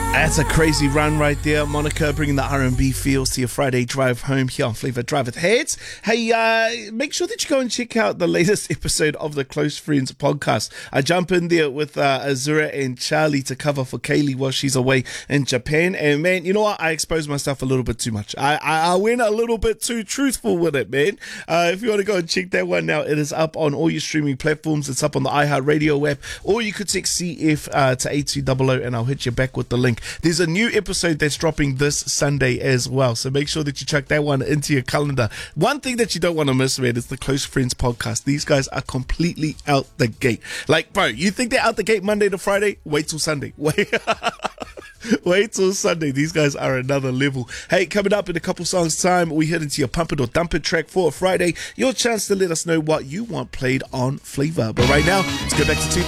That's a crazy run right there. Monica bringing the R&B feels to your Friday drive home here on Flavor Drive with Heads. Hey, make sure that you go and check out the latest episode of the Close Friends podcast. I jump in there with Azura and Charlie to cover for Kaylee while she's away in Japan. And man, you know what? I exposed myself a little bit too much. I went a little bit too truthful with it, man. If you want to go and check that one out, it is up on all your streaming platforms. It's up on the iHeartRadio app, or you could text CF to 8200 and I'll hit you back with the link. There's a new episode that's dropping this Sunday as well, so make sure that you check that one into your calendar. One thing that you don't want to miss, man, is the Close Friends podcast. These guys are completely out the gate. Like, bro, you think they're out the gate Monday to Friday? Wait till Sunday. Wait till Sunday. These guys are another level. Hey, coming up in a couple songs time, we head into your Pump It or Dump It track for a Friday. Your chance to let us know what you want played on Flavor. But right now, let's go back to